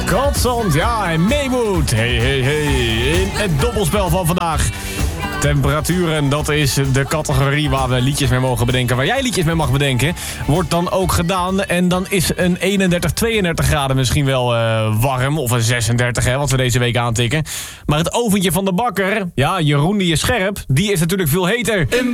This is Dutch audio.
Katzand, ja, en Maywood. Hey. In het dobbelspel van vandaag. Temperaturen, dat is de categorie waar we liedjes mee mogen bedenken. Waar jij liedjes mee mag bedenken, wordt dan ook gedaan. En dan is een 31, 32 graden misschien wel warm. Of een 36, hè, wat we deze week aantikken. Maar het oventje van de bakker, ja, Jeroen die is scherp, die is natuurlijk veel heter.